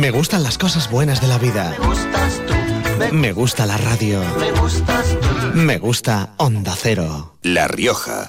Me gustan las cosas buenas de la vida. Me gusta la radio. Me gusta Onda Cero. La Rioja.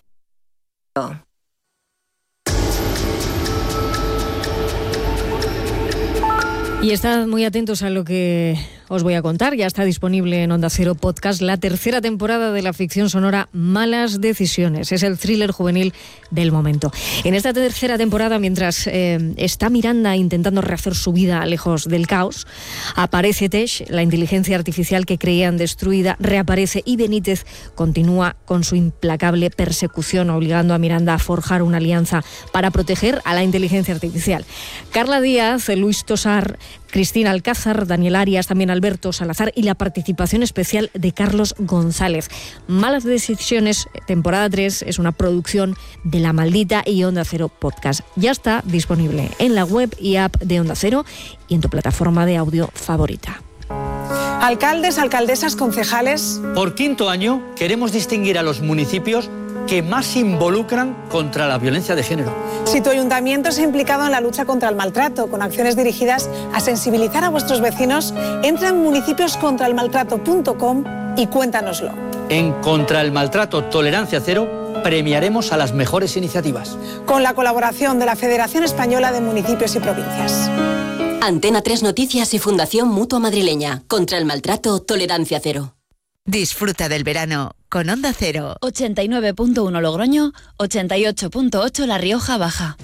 Y estad muy atentos a lo que os voy a contar. Ya está disponible en Onda Cero Podcast la tercera temporada de la ficción sonora Malas Decisiones. Es el thriller juvenil del momento. En esta tercera temporada, mientras está Miranda intentando rehacer su vida lejos del caos, aparece Tesh, la inteligencia artificial que creían destruida, reaparece y Benítez continúa con su implacable persecución, obligando a Miranda a forjar una alianza para proteger a la inteligencia artificial. Carla Díaz, Luis Tosar, Cristina Alcázar, Daniel Arias, también Alberto Salazar y la participación especial de Carlos González. Malas Decisiones, temporada 3, es una producción de La Maldita y Onda Cero Podcast. Ya está disponible en la web y app de Onda Cero y en tu plataforma de audio favorita. Alcaldes, alcaldesas, concejales. Por quinto año queremos distinguir a los municipios que más se involucran contra la violencia de género. Si tu ayuntamiento se ha implicado en la lucha contra el maltrato, con acciones dirigidas a sensibilizar a vuestros vecinos, entra en municipioscontraelmaltrato.com y cuéntanoslo. En Contra el Maltrato Tolerancia Cero premiaremos a las mejores iniciativas. Con la colaboración de la Federación Española de Municipios y Provincias. Antena 3 Noticias y Fundación Mutua Madrileña. Contra el Maltrato Tolerancia Cero. Disfruta del verano con Onda Cero. 89.1 Logroño, 88.8 La Rioja Baja.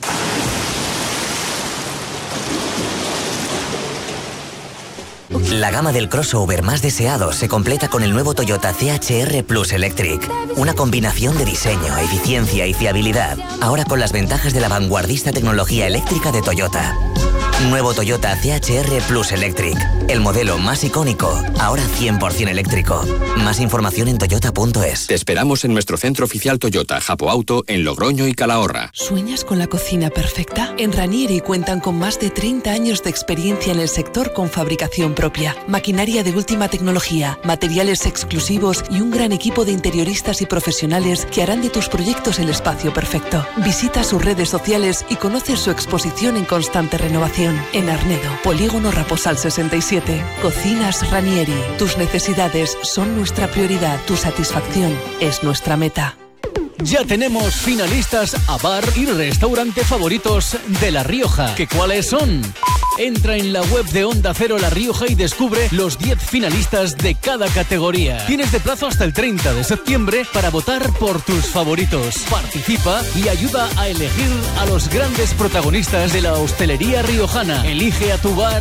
La gama del crossover más deseado se completa con el nuevo Toyota CHR Plus Electric. Una combinación de diseño, eficiencia y fiabilidad. Ahora con las ventajas de la vanguardista tecnología eléctrica de Toyota. Nuevo Toyota CHR Plus Electric. El modelo más icónico, ahora 100% eléctrico. Más información en toyota.es. Te esperamos en nuestro centro oficial Toyota, Japo Auto, en Logroño y Calahorra. ¿Sueñas con la cocina perfecta? En Ranieri cuentan con más de 30 años de experiencia en el sector con fabricación propia, maquinaria de última tecnología, materiales exclusivos y un gran equipo de interioristas y profesionales que harán de tus proyectos el espacio perfecto. Visita sus redes sociales y conoce su exposición en constante renovación. En Arnedo, Polígono Raposal 67. Cocinas Ranieri. Tus necesidades son nuestra prioridad. Tu satisfacción es nuestra meta. Ya tenemos finalistas a bar y restaurante favoritos de La Rioja. ¿Qué cuáles son? Entra en la web de Onda Cero La Rioja y descubre los 10 finalistas de cada categoría. Tienes de plazo hasta el 30 de septiembre para votar por tus favoritos. Participa y ayuda a elegir a los grandes protagonistas de la hostelería riojana. Elige a tu bar